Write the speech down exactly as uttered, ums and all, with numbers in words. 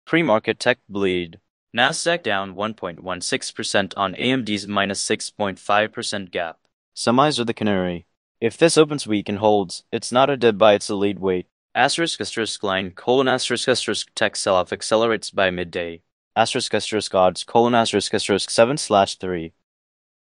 Pre-market tech bleed. Nasdaq down one point one six percent on A M D's minus six point five percent gap. Semis are the canary. If this opens weak and holds, it's not a dip by its lead weight. Asterisk asterisk line colon asterisk asterisk tech sell-off accelerates by midday. Asterisk asterisk odds colon asterisk asterisk seven slash three.